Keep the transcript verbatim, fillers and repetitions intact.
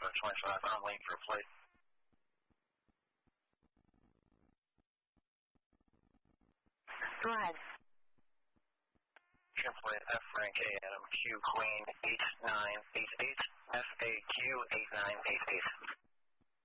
for twenty-five. I'm waiting for a plate. Go ahead. Plate F Frank A Adam Q Queen eight nine eight eight F A Q eight nine eight eight.